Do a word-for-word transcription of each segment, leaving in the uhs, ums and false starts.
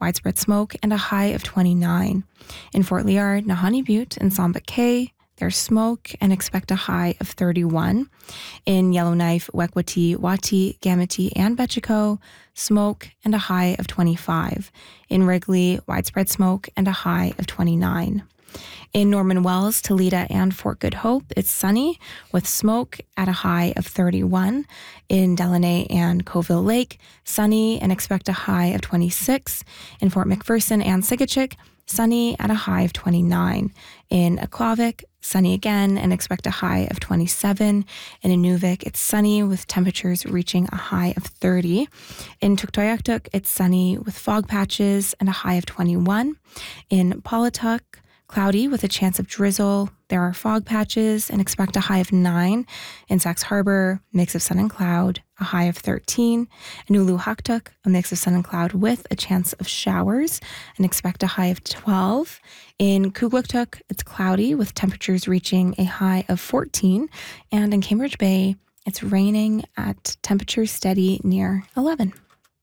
widespread smoke and a high of twenty-nine. In Fort Liard, Nahanni Butte, and Sambit Cay, there's smoke and expect a high of thirty-one. In Yellowknife, Wekwati, Wati, Gamity, and Betchico, smoke and a high of twenty-five. In Wrigley, widespread smoke and a high of twenty-nine. In Norman Wells, Toledo, and Fort Good Hope, it's sunny with smoke at a high of thirty-one. In Delaney and Coville Lake, sunny and expect a high of twenty-six. In Fort McPherson and Sigachik, sunny at a high of twenty-nine. In Aklavik, sunny again and expect a high of twenty-seven. And in Nuvik, it's sunny with temperatures reaching a high of thirty. In Tuktoyaktuk, it's sunny with fog patches and a high of twenty-one. In Pawatuck, cloudy with a chance of drizzle. There are fog patches and expect a high of nine. In Sax Harbor, mix of sun and cloud, a high of thirteen. In Uluhaktuk, a mix of sun and cloud with a chance of showers and expect a high of twelve. In Kugluktuk, it's cloudy with temperatures reaching a high of fourteen. And in Cambridge Bay, it's raining at temperatures steady near eleven.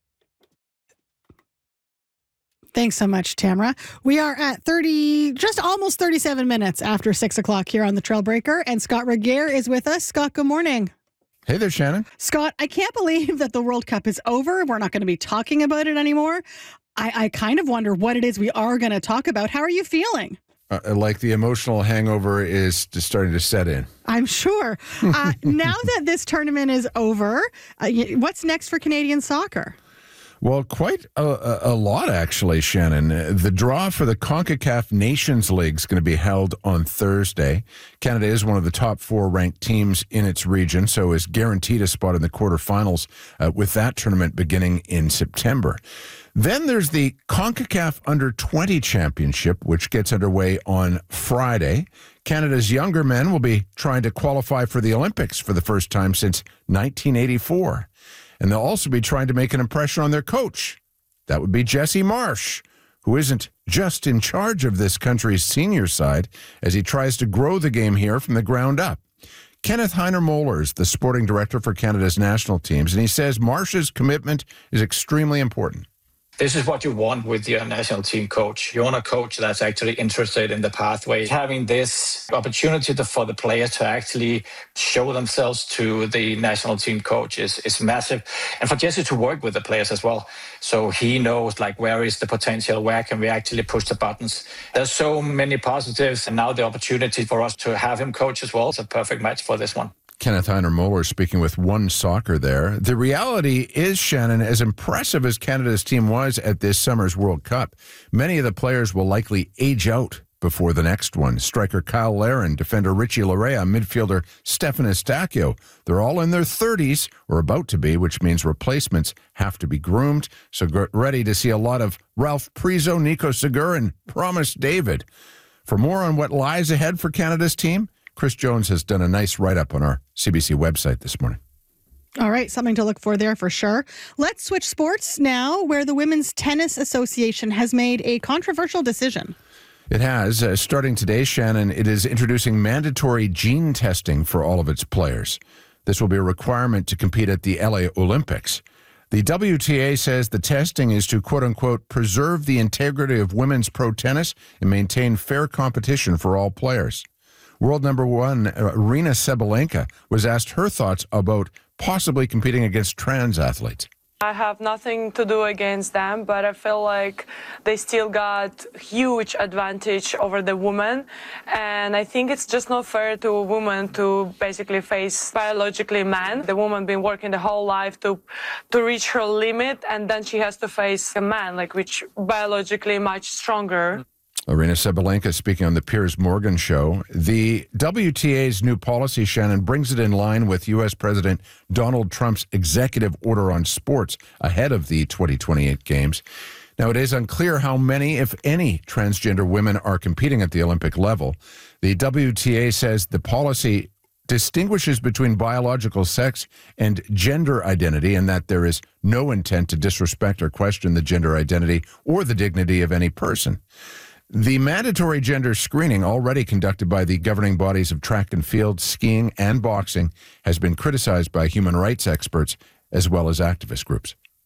Thanks so much, Tamara. We are at thirty, just almost thirty-seven minutes after six o'clock here on the Trailbreaker, and Scott Regehr is with us. Scott, good morning. Hey there, Shannon. Scott, I can't believe that the World Cup is over. We're not going to be talking about it anymore. I, I kind of wonder what it is we are going to talk about. How are you feeling? Uh, like the emotional hangover is just starting to set in. I'm sure. Uh, now that this tournament is over, uh, what's next for Canadian soccer? Well, quite a, a lot, actually, Shannon. The draw for the CONCACAF Nations League is going to be held on Thursday. Canada is one of the top four ranked teams in its region, so is guaranteed a spot in the quarterfinals uh, with that tournament beginning in September. Then there's the CONCACAF Under twenty Championship, which gets underway on Friday. Canada's younger men will be trying to qualify for the Olympics for the first time since nineteen eighty-four. And they'll also be trying to make an impression on their coach. That would be Jesse Marsh, who isn't just in charge of this country's senior side as he tries to grow the game here from the ground up. Kenneth Heiner-Moller is the sporting director for Canada's national teams, and he says Marsh's commitment is extremely important. This is what you want with your national team coach. You want a coach that's actually interested in the pathway. Having this opportunity to, for the players to actually show themselves to the national team coach is, is massive. And for Jesse to work with the players as well. So he knows, like, where is the potential? Where can we actually push the buttons? There's so many positives. And now the opportunity for us to have him coach as well is a perfect match for this one. Kenneth Heiner-Moller speaking with One Soccer there. The reality is, Shannon, as impressive as Canada's team was at this summer's World Cup, many of the players will likely age out before the next one. Striker Kyle Larin, defender Richie Larea, midfielder Stefan Eustáquio. They're all in their thirties, or about to be, which means replacements have to be groomed. So get ready to see a lot of Ralph Priso, Nico Segur, and Promise David. For more on what lies ahead for Canada's team, Chris Jones has done a nice write-up on our C B C website this morning. All right, something to look for there for sure. Let's switch sports now, where the Women's Tennis Association has made a controversial decision. It has. Uh, starting today, Shannon, it is introducing mandatory gene testing for all of its players. This will be a requirement to compete at the L A Olympics. The W T A says the testing is to, quote-unquote, preserve the integrity of women's pro tennis and maintain fair competition for all players. World number one, Aryna Sabalenka, was asked her thoughts about possibly competing against trans athletes. I have nothing to do against them, but I feel like they still got huge advantage over the woman. And I think it's just not fair to a woman to basically face biologically man. The woman been working the whole life to to reach her limit, and then she has to face a man, like, which biologically much stronger. Aryna Sabalenka speaking on the Piers Morgan show. The W T A's new policy, Shannon, brings it in line with U S President Donald Trump's executive order on sports ahead of the twenty twenty-eight games. Now, it is unclear how many, if any, transgender women are competing at the Olympic level. The W T A says the policy distinguishes between biological sex and gender identity, and that there is no intent to disrespect or question the gender identity or the dignity of any person. The mandatory gender screening, already conducted by the governing bodies of track and field, skiing, and boxing, has been criticized by human rights experts as well as activist groups.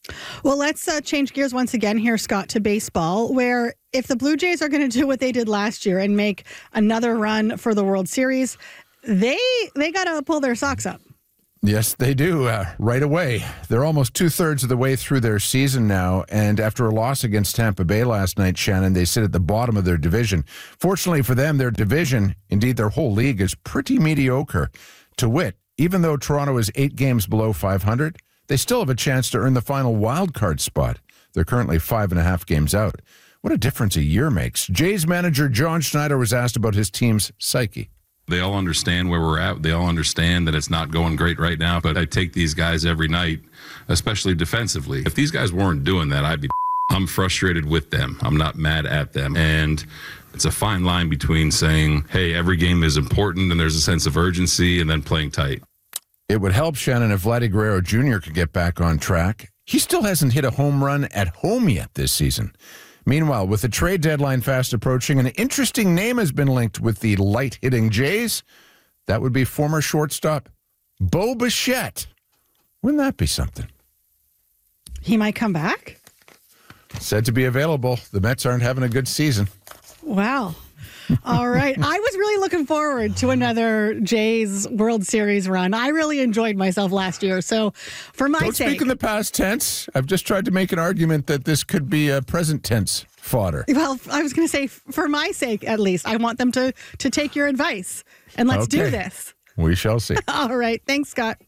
Well, let's uh, change gears once again here, Scott, to baseball, where if the Blue Jays are going to do what they did last year and make another run for the World Series, they they got to pull their socks up. Yes, they do, uh, right away. They're almost two-thirds of the way through their season now, and after a loss against Tampa Bay last night, Shannon, they sit at the bottom of their division. Fortunately for them, their division, indeed their whole league, is pretty mediocre. To wit, even though Toronto is eight games below five hundred, they still have a chance to earn the final wild card spot. They're currently five and a half games out. What a difference a year makes. Jays manager John Schneider was asked about his team's psyche. They all understand where we're at. They all understand that it's not going great right now, but I take these guys every night, especially defensively. If these guys weren't doing that, I'd be I'm frustrated with them. I'm not mad at them. And it's a fine line between saying, hey, every game is important and there's a sense of urgency, and then playing tight. It would help, Shannon, if Vladdy Guerrero Junior could get back on track. He still hasn't hit a home run at home yet this season. Meanwhile, with the trade deadline fast approaching, an interesting name has been linked with the light-hitting Jays. That would be former shortstop Bo Bichette. Wouldn't that be something? He might come back? Said to be available. The Mets aren't having a good season. Wow. All right. I was really looking forward to another Jays World Series run. I really enjoyed myself last year. So for my Don't sake. speak in the past tense. I've just tried to make an argument that this could be a present tense fodder. Well, I was going to say, for my sake, at least, I want them to, to take your advice. And let's Okay. do this. We shall see. All right. Thanks, Scott.